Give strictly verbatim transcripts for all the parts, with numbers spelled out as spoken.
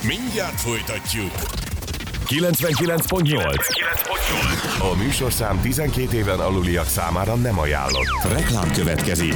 Mindjárt folytatjuk. kilencvenkilenc pont nyolc. A műsorszám tizenkét éven aluliak számára nem ajánlott. Reklám következik.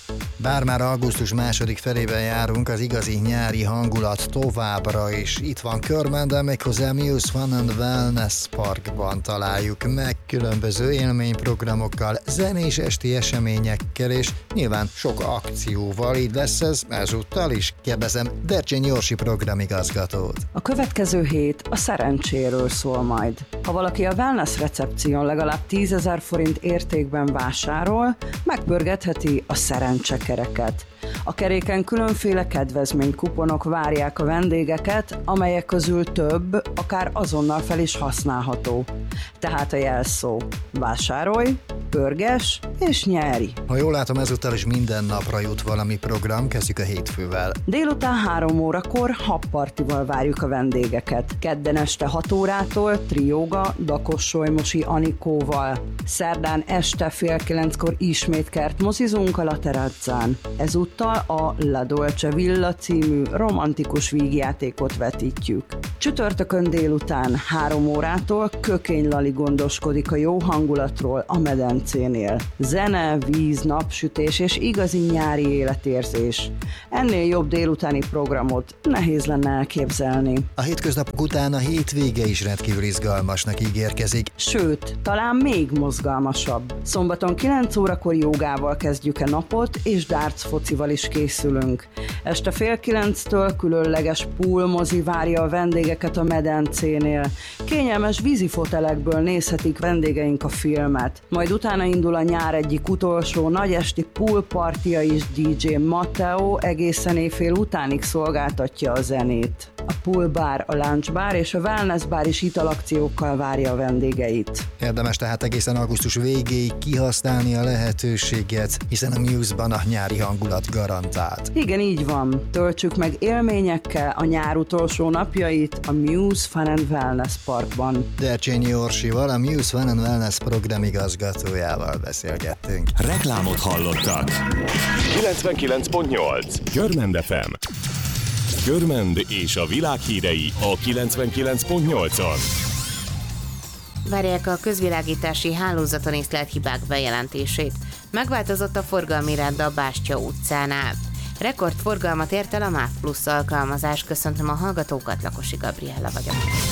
Bár már augusztus második felében járunk, az igazi nyári hangulat továbbra is itt van körben, de méghozzá Muse Fun and Wellness Parkban találjuk meg különböző élményprogramokkal, zenés esti eseményekkel és nyilván sok akcióval. Így lesz ez ezúttal is. Kérdezem Dercsény Orsi programigazgatót. A következő hét a szerencséről szól majd. Ha valaki a wellness recepción legalább tízezer forint értékben vásárol, megpörgetheti a szerencsekereket. A keréken különféle kedvezménykuponok várják a vendégeket, amelyek közül több akár azonnal fel is használható. Tehát a jelszó: vásárolj, pörges és nyeri. Ha jól látom, ezúttal is minden napra jut valami program, kezdjük a hétfővel. Délután három órakor habpartival várjuk a vendégeket. Kedden este hat órától trióga Dakos-Solymosi Anikóval. Szerdán este fél kilenckor ismét kertmozizunk a Laterazzán. Ezúttal a La Dolce Villa című romantikus vígjátékot vetítjük. Csütörtökön délután három órától Kökény Lali gondoskodik a jó hangulatról a medencénél. Zene, víz, napsütés és igazi nyári életérzés. Ennél jobb délutáni programot nehéz lenne elképzelni. A hétköznapok után a hétvége is rendkívül izgalmasnak ígérkezik. Sőt, talán még mozgalmasabb. Szombaton kilenc órakor jogával kezdjük a napot, és darts focival is készülünk. Este fél kilenctől különleges poolmozi várja a vendégeket a medencénél. Kényelmes vízifotelekből nézhetik vendégeink a filmet. Majd utána indul a nyár egyik utolsó nagy esti poolpartija is, dé dzsé Matteo egészen éjfél utánig szolgáltatja a zenét. A poolbar, a lunchbar és a wellnessbar is italakciókkal várja a vendégeit. Érdemes tehát egészen augusztus végéig kihasználni a lehetőséget, hiszen a Muse-ban a nyári hangulat garantált. Igen, így van. Töltsük meg élményekkel a nyár utolsó napjait a Muse Fun and Wellness Parkban. Dercsény Orsival, a Muse Fun and Wellness programigazgatójával beszélgettünk. Reklámot hallottak. kilencvenkilenc pont nyolc. Görmend ef em. Görmend és a világ hírei a kilencvenkilenc pont nyolcon. Várják a közvilágítási hálózaton észlelt hibák bejelentését. Megváltozott a forgalmi rend a Bástya utcánál. Rekordforgalmat ért el a MÁV Plusz alkalmazás. Köszöntöm a hallgatókat, Lakosi Gabriella vagyok.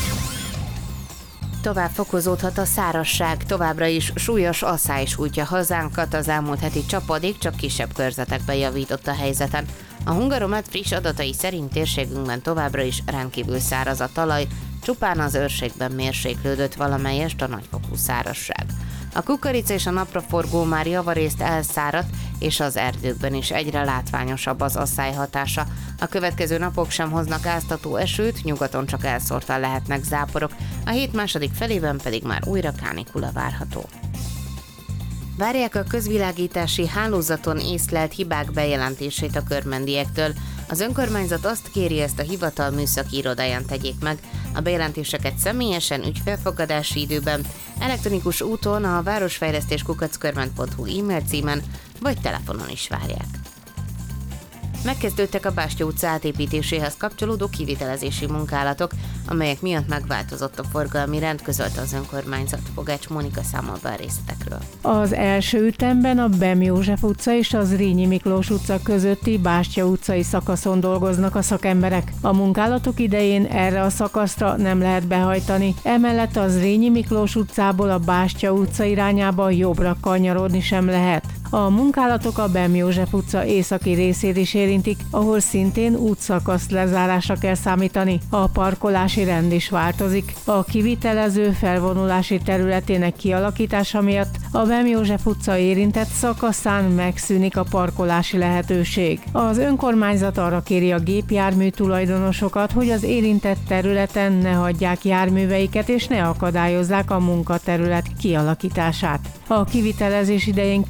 Tovább fokozódhat a szárazság, továbbra is súlyos asszály sújtja hazánkat, az elmúlt heti csapadék csak kisebb körzetekben javított a helyzeten. A Hungaromet friss adatai szerint térségünkben továbbra is rendkívül száraz a talaj, csupán az őrségben mérséklődött valamelyest a nagyfokú szárazság. A kukorica és a napraforgó már javarészt elszáradt, és az erdőkben is egyre látványosabb az asszály hatása. A következő napok sem hoznak áztató esőt, nyugaton csak elszórtan lehetnek záporok, a hét második felében pedig már újra kánikula várható. Várják a közvilágítási hálózaton észlelt hibák bejelentését a körmendiektől. Az önkormányzat azt kéri, ezt a hivatal műszaki irodáján tegyék meg. A bejelentéseket személyesen, ügyfélfogadási időben, elektronikus úton a városfejlesztés kukac körmend pont hu e-mail címen vagy telefonon is várják. Megkezdődtek a Bástya utca átépítéséhez kapcsolódó kivitelezési munkálatok, amelyek miatt megváltozott a forgalmi rend, közölte az önkormányzat. Pogács Mónika számol be a részletekről. Az első ütemben a Bem József utca és az Zrínyi Miklós utca közötti Bástya utcai szakaszon dolgoznak a szakemberek. A munkálatok idején erre a szakaszra nem lehet behajtani, emellett az Zrínyi Miklós utcából a Bástya utca irányába jobbra kanyarodni sem lehet. A munkálatok a Bem József utca északi részét is érintik, ahol szintén útszakasz lezárásra kell számítani. A parkolási rend is változik. A kivitelező felvonulási területének kialakítása miatt a Bem József utca érintett szakaszán megszűnik a parkolási lehetőség. Az önkormányzat arra kéri a gépjármű tulajdonosokat, hogy az érintett területen ne hagyják járműveiket és ne akadályozzák a munkaterület kialakítását. A kivitelezés idején kisebb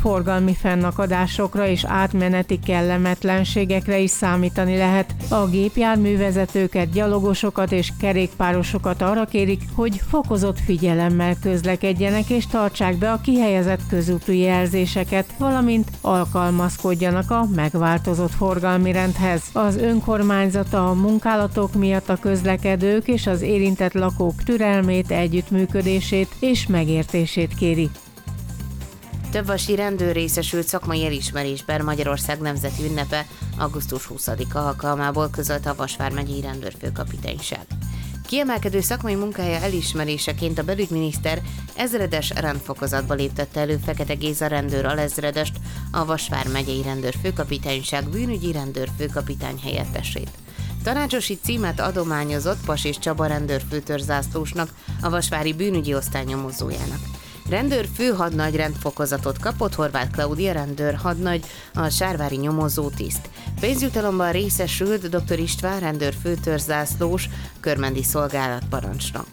forgalmi fennakadásokra és átmeneti kellemetlenségekre is számítani lehet. A gépjárművezetőket, gyalogosokat és kerékpárosokat arra kérik, hogy fokozott figyelemmel közlekedjenek és tartsák be a kihelyezett közúti jelzéseket, valamint alkalmazkodjanak a megváltozott forgalmi rendhez. Az önkormányzat a munkálatok miatt a közlekedők és az érintett lakók türelmét, együttműködését és megértését kéri. Több vasi rendőr részesült szakmai elismerésben Magyarország nemzeti ünnepe augusztus huszadika alkalmából, közölte a Vas vármegyei rendőrfőkapitányság. Kiemelkedő szakmai munkája elismeréseként a belügyminiszter ezredes rendfokozatba léptette elő Fekete Géza rendőr alezredest, a Vas vármegyei rendőrfőkapitányság bűnügyi rendőrfőkapitány helyettesét. Tanácsosi címet adományozott Pas és Csaba rendőrfőtörzsászlósnak, a vasvári bűnügyi osztály nyomozójának. Rendőr főhadnagy rendfokozatot kapott Horváth Klaudia rendőr hadnagy, a sárvári nyomozó tiszt. Pénzjutalomban részesült dr. István rendőr főtörzsászlós, körmendi szolgálatparancsnok.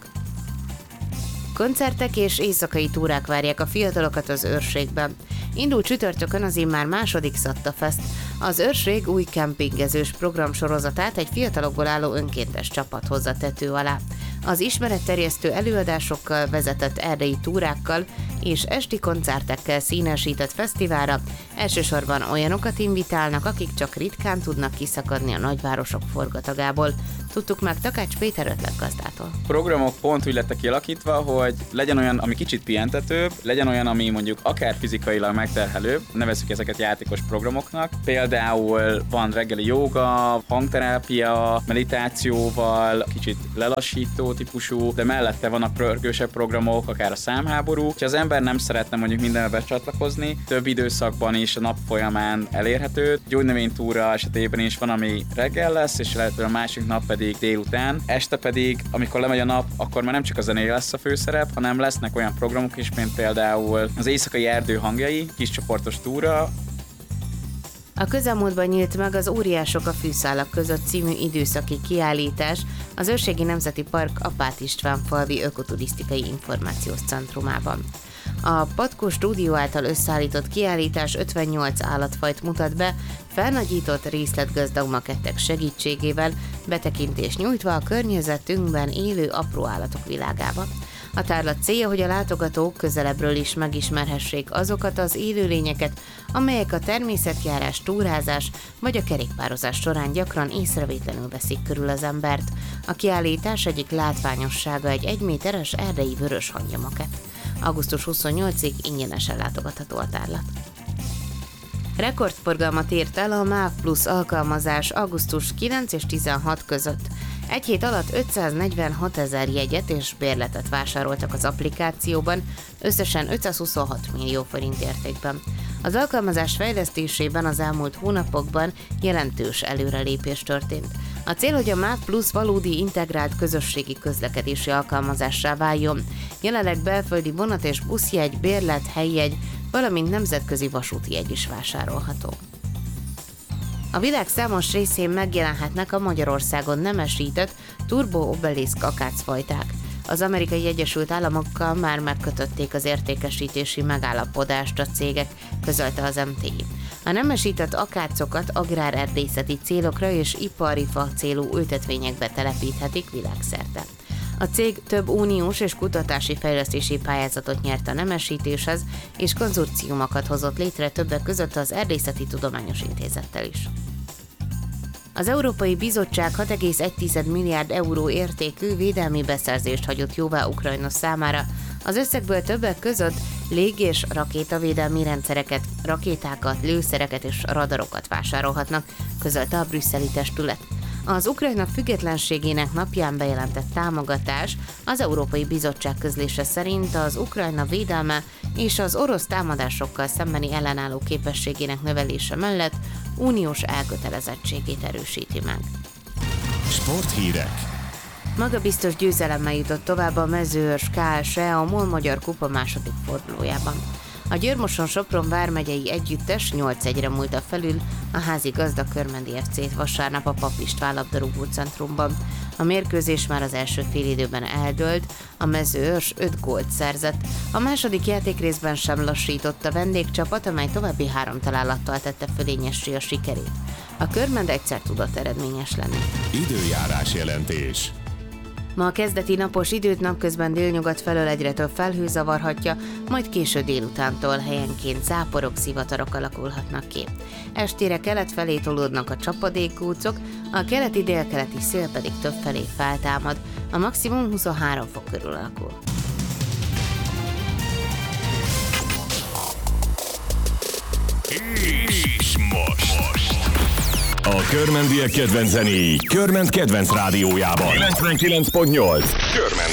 Koncertek és éjszakai túrák várják a fiatalokat az Őrségben. Indul csütörtökön az immár második Szatta Fest. Az Őrség új kempingezős programsorozatát egy fiatalokból álló önkéntes csapat hozza tető alá. Az ismeretterjesztő előadásokkal, vezetett erdei túrákkal és esti koncertekkel színesített fesztiválra elsősorban olyanokat invitálnak, akik csak ritkán tudnak kiszakadni a nagyvárosok forgatagából. Tudtuk meg Takács Péter ötletgazdától. A programok pont úgy lettek kialakítva, hogy legyen olyan, ami kicsit pihentetőbb, legyen olyan, ami mondjuk akár fizikailag megterhelőbb, nevezzük ezeket játékos programoknak. Például van reggeli jóga, hangterápia, meditációval, kicsit lelassító típusú, de mellette vannak pörgősebb programok, akár a számháború. Ha az ember nem szeretne mondjuk mindenbe becsatlakozni, több időszakban is a nap folyamán elérhető. Gyógynövénytúra esetében is van, ami reggel lesz, és lehetőleg a másik nap pedig délután. Este pedig, amikor lemegy a nap, akkor már nem csak a zenéje lesz a főszerep, hanem lesznek olyan programok is, mint például az éjszakai erdő hangjai, kiscsoportos túra. A közelmúltban nyílt meg az Óriások a fűszálak között című időszaki kiállítás az Őrségi Nemzeti Park Apát István falvi ökoturisztikai információs centrumában. A Patkó Stúdió által összeállított kiállítás ötvennyolc állatfajt mutat be, felnagyított részletgazdag makettek segítségével, betekintést nyújtva a környezetünkben élő apró állatok világába. A tárlat célja, hogy a látogatók közelebbről is megismerhessék azokat az élőlényeket, amelyek a természetjárás, túrázás vagy a kerékpározás során gyakran észrevétlenül veszik körül az embert. A kiállítás egyik látványossága egy egyméteres erdei vörös hangyamaket. augusztus huszonnyolcadikáig ingyenesen látogatható a tárlat. Rekordforgalmat ért el a MÁV Plus alkalmazás augusztus kilenc és tizenhat között. Egy hét alatt ötszáznegyvenhat ezer jegyet és bérletet vásároltak az applikációban, összesen ötszázhuszonhat millió forint értékben. Az alkalmazás fejlesztésében az elmúlt hónapokban jelentős előrelépés történt. A cél, hogy a MÁV Plus valódi integrált közösségi közlekedési alkalmazássá váljon. Jelenleg belföldi vonat és buszjegy, bérlet, helyjegy, valamint nemzetközi vasúti jegy is vásárolható. A világ számos részén megjelenhetnek a Magyarországon nemesített Turbo Obelisk akácfajták. Az Amerikai Egyesült Államokkal már megkötötték az értékesítési megállapodást a cégek, közölte az em té i. A nemesített akácokat agrárerdészeti célokra és ipari fa célú ültetvényekbe telepíthetik világszerte. A cég több uniós és kutatási fejlesztési pályázatot nyert a nemesítéshez, és konzorciumokat hozott létre többek között az Erdészeti Tudományos Intézettel is. Az Európai Bizottság hat egész egy milliárd euró értékű védelmi beszerzést hagyott jóvá Ukrajna számára. Az összegből többek között lég- és rakétavédelmi rendszereket, rakétákat, lőszereket és radarokat vásárolhatnak, közölte a brüsszeli testület. Az Ukrajna függetlenségének napján bejelentett támogatás az Európai Bizottság közlése szerint az Ukrajna védelme és az orosz támadásokkal szembeni ellenálló képességének növelése mellett uniós elkötelezettségét erősíti meg. Sporthírek. Magabiztos győzelemmel jutott tovább a Mezőőrs ká es e a MOL Magyar Kupa második fordulójában. A Győr-Moson-Sopron vármegyei együttes nyolc egyre múlta felül a házigazda Körmendi ef cét vasárnap a Pap István labdarúgó centrumban. A mérkőzés már az első félidőben eldőlt, a Mezőőrs öt gólt szerzett. A második játékrészben sem lassított a vendégcsapat, amely további három találattal tette fölényessé a sikerét. A Körmend egyszer tudott eredményes lenni. Időjárás jelentés. Ma a kezdeti napos időt napközben délnyugat felől egyre több felhő zavarhatja, majd késő délutántól helyenként záporok, szivatarok alakulhatnak ki. Estére kelet felé tolódnak a csapadékgúcok, a keleti délkeleti szél pedig több felé feltámad, a maximum huszonhárom fok körül alakul. És most. A körmendiek kedvenc zenéi Körmend kedvenc rádiójában. kilencvenkilenc pont nyolc Körmend